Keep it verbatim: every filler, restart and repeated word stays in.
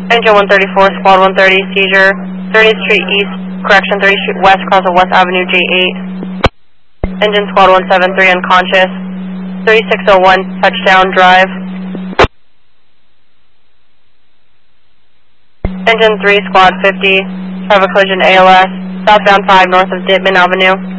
Engine one thirty-four, Squad one thirty, seizure, thirtieth Street East, correction, thirtieth Street West, cross of West Avenue, J eight. Engine Squad one seventy-three, unconscious, thirty-six oh one, touchdown, drive. Engine three, Squad fifty, traffic collision A L S, southbound five north of Dittman Avenue.